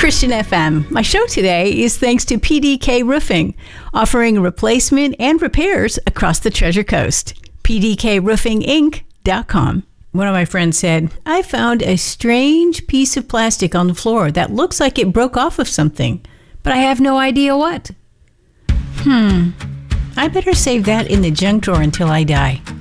Christian FM. My show today is thanks to PDK Roofing, offering replacement and repairs across the Treasure Coast. PDKRoofingInc.com. One of my friends said, I found a strange piece of plastic on the floor that looks like it broke off of something, but I have no idea what. I better save that in the junk drawer until I die.